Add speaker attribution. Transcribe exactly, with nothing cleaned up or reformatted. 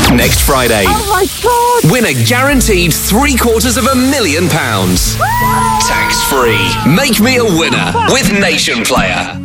Speaker 1: Next Friday.
Speaker 2: Oh my God!
Speaker 1: Win a guaranteed three quarters of a million pounds. Tax free. Make me a winner with Nation Player.